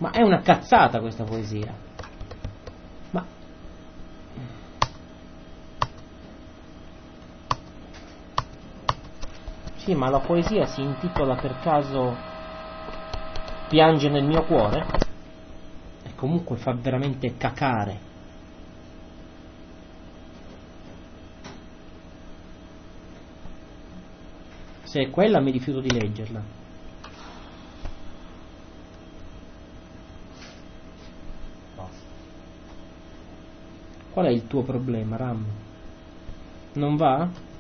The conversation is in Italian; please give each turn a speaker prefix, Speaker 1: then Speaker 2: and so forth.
Speaker 1: Ma è una cazzata questa poesia. Ma sì, ma la poesia si intitola per caso Piange nel mio cuore? E comunque fa veramente cacare. Se è quella mi rifiuto di leggerla. Basta. Qual è il tuo problema, Ram? Non va?